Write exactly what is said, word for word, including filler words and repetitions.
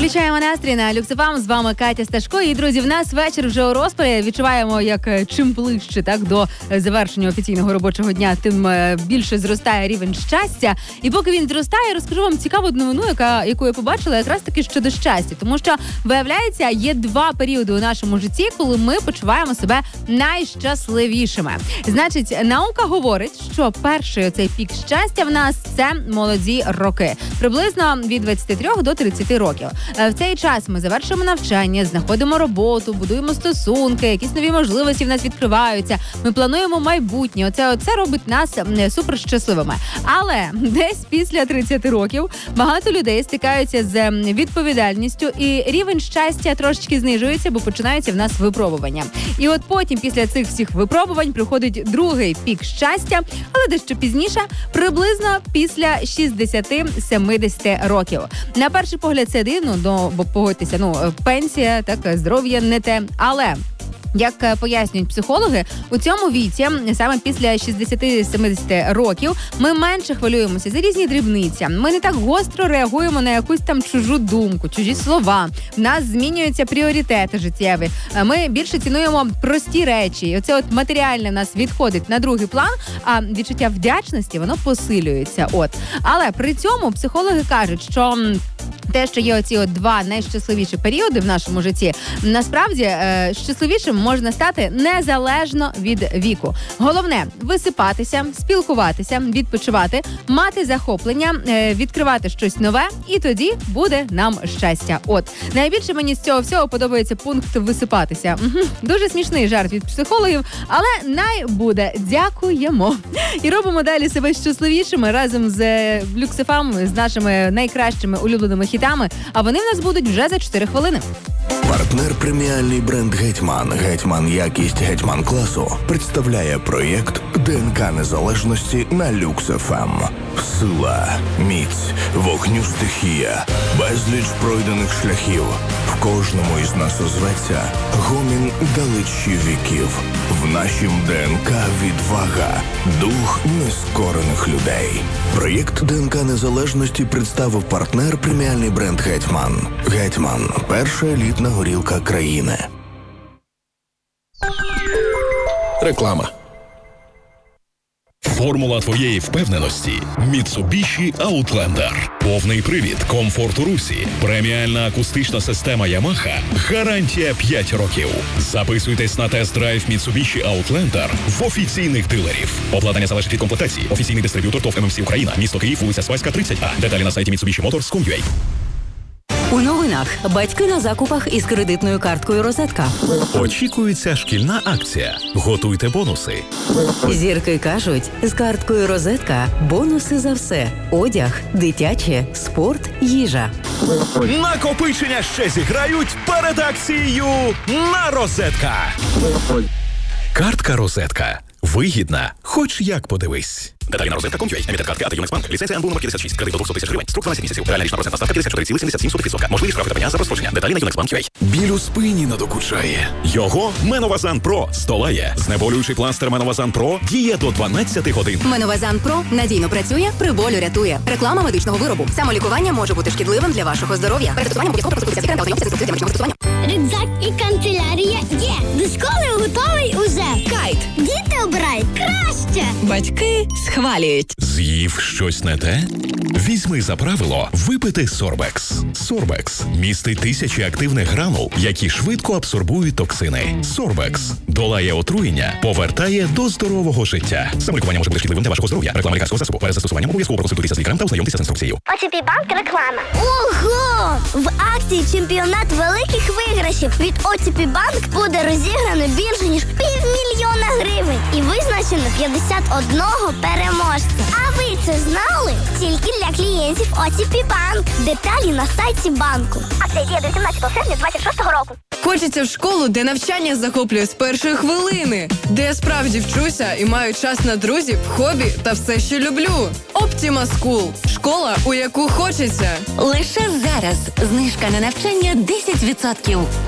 Підвищаємо настрій на Люксефам. З вами Катя Сташко. І, друзі, в нас вечір вже у розпалі. Відчуваємо, як чим ближче так до завершення офіційного робочого дня, тим більше зростає рівень щастя. І поки він зростає, розкажу вам цікаву новину, яка, яку я побачила якраз таки щодо щастя. Тому що, виявляється, є два періоди у нашому житті, коли ми почуваємо себе найщасливішими. Значить, наука говорить, що перший оцей пік щастя в нас – це молоді роки. Приблизно від двадцяти трьох до тридцяти років. В цей час ми завершуємо навчання, знаходимо роботу, будуємо стосунки, якісь нові можливості в нас відкриваються, ми плануємо майбутнє. Оце, оце робить нас супер щасливими. Але десь після тридцяти років багато людей стикаються з відповідальністю, і рівень щастя трошечки знижується, бо починаються в нас випробування. І от потім, після цих всіх випробувань, приходить другий пік щастя, але дещо пізніше, приблизно після шістдесяти-семидесяти років. На перший погляд це дивно, бо погодьтеся, ну, пенсія, так, здоров'я не те, але... Як пояснюють психологи, у цьому віці, саме після шістдесяти-семидесяти років, ми менше хвилюємося за різні дрібниці. Ми не так гостро реагуємо на якусь там чужу думку, чужі слова. В нас змінюються пріоритети життєві. Ми більше цінуємо прості речі. І оце от матеріальне в нас відходить на другий план, а відчуття вдячності, воно посилюється. От. Але при цьому психологи кажуть, що... Те, що є оці от два найщасливіші періоди в нашому житті, насправді е, щасливішим можна стати незалежно від віку. Головне – висипатися, спілкуватися, відпочивати, мати захоплення, е, відкривати щось нове, і тоді буде нам щастя. От. Найбільше мені з цього всього подобається пункт «висипатися». Угу. Дуже смішний жарт від психологів, але най буде. Дякуємо. І робимо далі себе щасливішими разом з Люксефам, з нашими найкращими улюбленими хітами. А вони в нас будуть вже за чотири хвилини. Партнер преміальний бренд «Гетьман», «Гетьман якість», «Гетьман класу» представляє проєкт ДНК незалежності на Люксефем. Сила, міць, вогню стихія, безліч пройдених шляхів. В кожному із нас озветься гомін далечі віків. В нашім ДНК відвага, дух нескорених людей. Проєкт ДНК незалежності представив партнер преміальний бренд «Гетьман». «Гетьман» – перша елітна горілка країни. Реклама. Формула твоєї впевненості – Mitsubishi Outlander. Повний привід, комфорт у русі, преміальна акустична система Yamaha, гарантія п'ять років. Записуйтесь на тест-драйв Mitsubishi Outlander в офіційних дилерів. Обладнання залежить від комплектації. Офіційний дистриб'ютор ТОВ ем ем сі Україна. Місто Київ, вулиця Спаська, тридцять А. Деталі на сайті мітсубіші моторс крапка ком крапка ю а. У новинах батьки на закупах із кредитною карткою «Розетка». Очікується шкільна акція. Готуйте бонуси. Зірки кажуть, з карткою «Розетка» бонуси за все. Одяг, дитяче, спорт, їжа. Накопичення ще зіграють перед акцією на «Розетка». Картка «Розетка». Вигідна, хоч як подивись. Деталі на розетка крапка ком крапка ю а. Емітер картки АТ Юнексбанк. Ліцензія ен бе у номер п'ятдесят шість. Кредит до двісті тисяч гривень. Строк дванадцять місяців. Реальна річна процентна ставка п'ятдесят чотири цілих сімдесят сім сотих відсотка. Можливі штрафи та пеня за розпорядження. Деталі на юнексбанк крапка ю а. Біль у спині надокучає. Його Меновазан Про здолає. Знеболюючий пластир Меновазан Про діє до дванадцяти годин. Меновазан Про надійно працює, при болю рятує. Реклама медичного виробу. Самолікування може бути шкідливим для вашого здоров'я. Перед застосуванням обов'язково проконсультуйтеся з лікарем та ознайомтеся з інструкцією для медичного застосування. Рюкзак і канцелярія є. До школи готовий уже. Кайт. Діти обирають краще. Батьки схвалюють. З'їв щось не те? Візьми за правило випити Сорбекс. Сорбекс містить тисячі активних гранул, які швидко абсорбують токсини. Сорбекс долає отруєння, повертає до здорового життя. Самолікування може бути шкідливим для вашого здоров'я. Реклама лікарського засобу. Перед застосуванням обов'язково проконсультуйтеся з лікарем та ознайомтеся з інструкцією. о те пі Банк реклама. Ого! В акції «Чемпіонат великих виграшів» від о те пі Банк буде розіграно більше, ніж півмільйона гривень. І визначено п'ятдесят одного переможця. А ви це знали? Тільки для клієнтів о те пі Банк. Деталі на сайті банку. Акція діє до сімнадцятого серпня двадцять шостого року. Хочеться в школу, де навчання захоплює з першої хвилини, де я справді вчуся і маю час на друзів, хобі та все, що люблю. Optima School – школа, у яку хочеться. Лише зараз знижка на навчання десять відсотків.